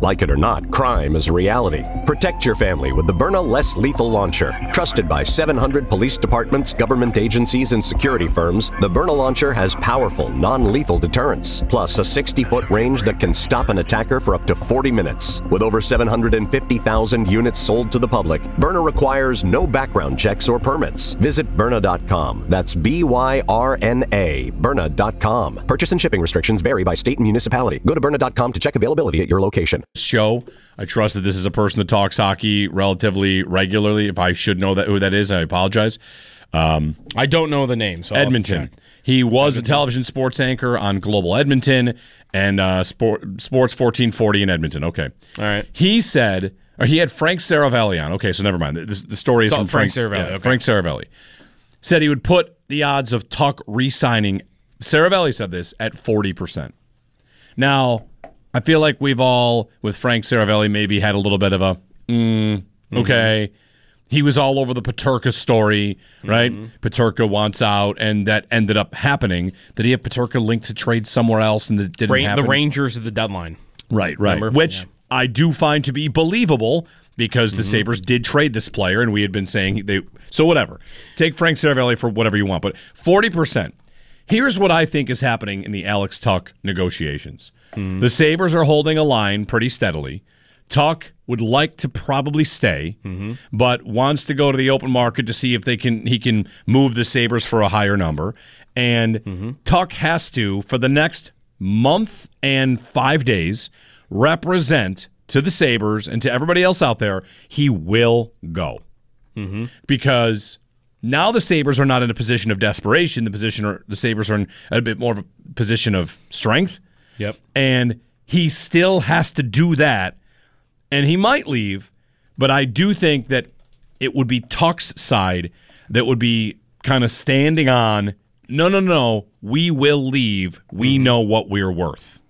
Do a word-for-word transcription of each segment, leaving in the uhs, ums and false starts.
Like it or not, crime is a reality. Protect your family with the Byrna Less Lethal Launcher. Trusted by seven hundred police departments, government agencies, and security firms, the Byrna Launcher has powerful, non-lethal deterrence, plus a sixty-foot range that can stop an attacker for up to forty minutes. With over seven hundred fifty thousand units sold to the public, Byrna requires no background checks or permits. Visit Byrna dot com. That's B Y R N A, Byrna dot com. Purchase and shipping restrictions vary by state and municipality. Go to Byrna dot com to check availability at your location. Show. I trust that this is a person that talks hockey relatively regularly. If I should know that who that is, I apologize. Um, I don't know the name. So Edmonton. He was Edmonton. a television sports anchor on Global Edmonton and uh, Sport, Sports fourteen forty in Edmonton. Okay. All right. He said, or he had Frank Saravelli on. Okay, so never mind. The, the story is it's from Frank, Frank Frank Saravelli. Yeah, okay. Frank Saravelli. Said he would put the odds of Tuch re-signing, Saravelli said this, at forty percent. Now, I feel like we've all, with Frank Saravelli, maybe had a little bit of a, mm, okay. Mm-hmm. He was all over the Peterka story, right? Mm-hmm. Peterka wants out, and that ended up happening. Did he have Peterka linked to trade somewhere else, and that didn't Ra- happen? The Rangers at the deadline. Right, right. Remember? Which yeah. I do find to be believable because the mm-hmm. Sabres did trade this player, and we had been saying they. So whatever. Take Frank Saravelli for whatever you want, but forty percent. Here's what I think is happening in the Alex Tuch negotiations. Mm-hmm. The Sabres are holding a line pretty steadily. Tuch would like to probably stay, mm-hmm. but wants to go to the open market to see if they can he can move the Sabres for a higher number. And mm-hmm. Tuch has to, for the next month and five days, represent to the Sabres and to everybody else out there, he will go. Mm-hmm. Because now the Sabres are not in a position of desperation. The position are, the Sabres are in a bit more of a position of strength. Yep. And he still has to do that, and he might leave, but I do think that it would be Tuch's side that would be kind of standing on, no, no, no, we will leave. We mm-hmm. know what we're worth.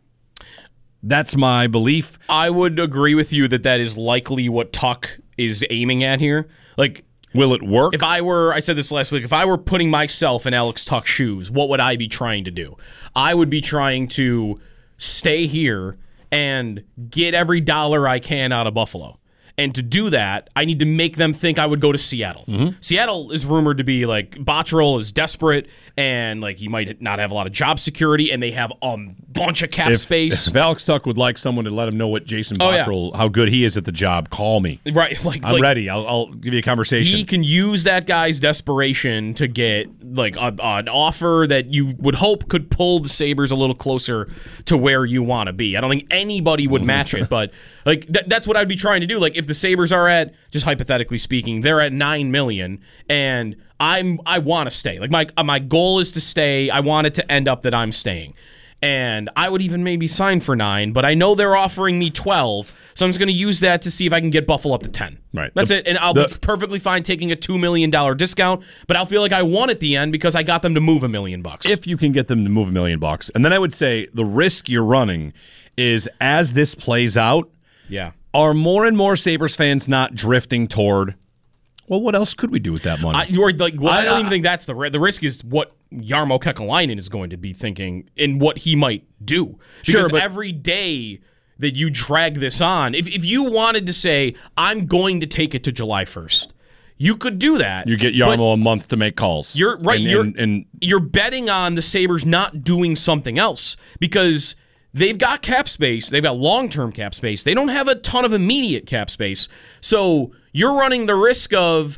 That's my belief. I would agree with you that that is likely what Tuch is aiming at here. Like, will it work? If I were, I said this last week, if I were putting myself in Alex Tuch's shoes, what would I be trying to do? I would be trying to stay here and get every dollar I can out of Buffalo. And to do that, I need to make them think I would go to Seattle. Mm-hmm. Seattle is rumored to be like, Botterill is desperate, and like he might not have a lot of job security, and they have a bunch of cap if, space. If Alex Tuch would like someone to let him know what Jason Botterill, oh, yeah. how good he is at the job, call me. Right, like I'm like, ready. I'll, I'll give you a conversation. He can use that guy's desperation to get like a, an offer that you would hope could pull the Sabres a little closer to where you want to be. I don't think anybody would match it, but like th- that's what I'd be trying to do. Like if the Sabres are at, just hypothetically speaking, they're at nine million dollars, and I'm I want to stay. Like my my goal is to stay. I want it to end up that I'm staying. And I would even maybe sign for nine, but I know they're offering me twelve, so I'm just going to use that to see if I can get Buffalo up to ten. Right. That's the, it, and I'll the, be perfectly fine taking a two million dollars discount, but I'll feel like I won at the end because I got them to move a million bucks. If you can get them to move a million bucks. And then I would say the risk you're running is as this plays out, yeah, are more and more Sabres fans not drifting toward, well, what else could we do with that money? I, or like, well, I, I don't I, even think that's the risk. The risk is what Jarmo Kekalainen is going to be thinking and what he might do. Because sure, but every day that you drag this on, if, if you wanted to say, I'm going to take it to July first, you could do that. You get Jarmo a month to make calls. You're right. And, you're, and, and, you're betting on the Sabres not doing something else because they've got cap space. They've got long-term cap space. They don't have a ton of immediate cap space. So you're running the risk of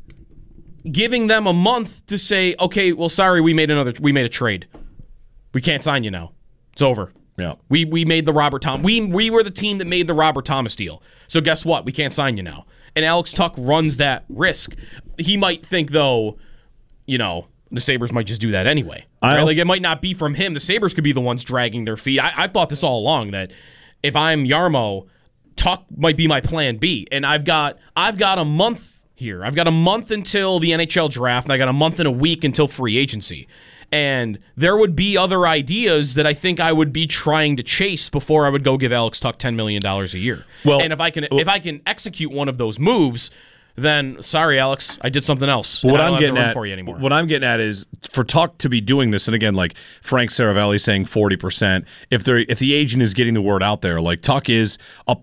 giving them a month to say, okay, well, sorry, we made another, we made a trade. We can't sign you now. It's over. Yeah. We we made the Robert Thomas. We we were the team that made the Robert Thomas deal. So guess what? We can't sign you now. And Alex Tuch runs that risk. He might think, though, you know, the Sabres might just do that anyway. Right? Also, like it might not be from him. The Sabres could be the ones dragging their feet. I, I've thought this all along that if I'm Jarmo, Tuch might be my plan B. And I've got I've got a month here. I've got a month until the N H L draft, and I got a month and a week until free agency. And there would be other ideas that I think I would be trying to chase before I would go give Alex Tuch ten million dollars a year. Well, and if I can well, if I can execute one of those moves, then sorry, Alex, I did something else. What I don't I'm have getting the room at, for you anymore. What I'm getting at is for Tuch to be doing this, and again, like Frank Saravelli saying forty percent. If they if the agent is getting the word out there, like Tuch is a